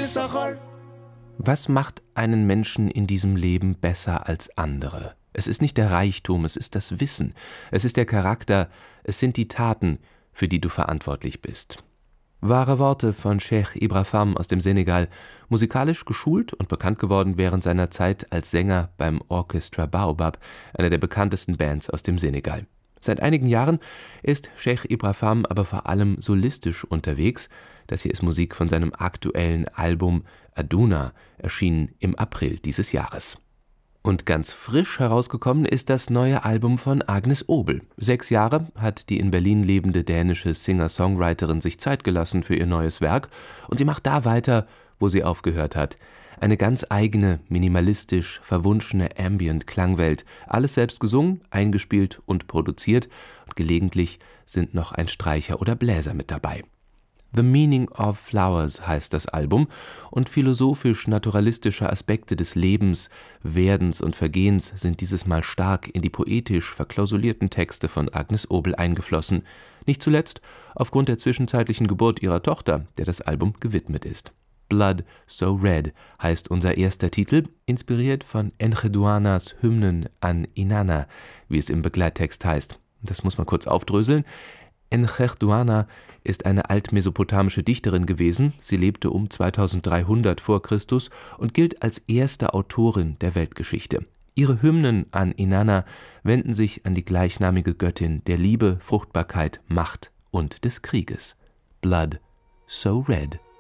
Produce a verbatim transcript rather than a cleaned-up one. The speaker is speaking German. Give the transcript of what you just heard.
Was macht einen Menschen in diesem Leben besser als andere? Es ist nicht der Reichtum, es ist das Wissen, es ist der Charakter, es sind die Taten, für die du verantwortlich bist. Wahre Worte von Cheikh Ibra Fam aus dem Senegal, musikalisch geschult und bekannt geworden während seiner Zeit als Sänger beim Orchestra Baobab, einer der bekanntesten Bands aus dem Senegal. Seit einigen Jahren ist Cheikh Ibra Fam aber vor allem solistisch unterwegs. Das hier ist Musik von seinem aktuellen Album Aduna, erschienen im April dieses Jahres. Und ganz frisch herausgekommen ist das neue Album von Agnes Obel. Sechs Jahre hat die in Berlin lebende dänische Singer-Songwriterin sich Zeit gelassen für ihr neues Werk und sie macht da weiter, wo sie aufgehört hat. Eine ganz eigene, minimalistisch verwunschene Ambient-Klangwelt. Alles selbst gesungen, eingespielt und produziert und gelegentlich sind noch ein Streicher oder Bläser mit dabei. The Meaning of Flowers heißt das Album und philosophisch-naturalistische Aspekte des Lebens, Werdens und Vergehens sind dieses Mal stark in die poetisch verklausulierten Texte von Agnes Obel eingeflossen. Nicht zuletzt aufgrund der zwischenzeitlichen Geburt ihrer Tochter, der das Album gewidmet ist. Blood So Red heißt unser erster Titel, inspiriert von Encheduanas Hymnen an Inanna, wie es im Begleittext heißt. Das muss man kurz aufdröseln. Encheduana ist eine altmesopotamische Dichterin gewesen. Sie lebte um zweitausenddreihundert vor Christus und gilt als erste Autorin der Weltgeschichte. Ihre Hymnen an Inanna wenden sich an die gleichnamige Göttin der Liebe, Fruchtbarkeit, Macht und des Krieges. Blood So Red.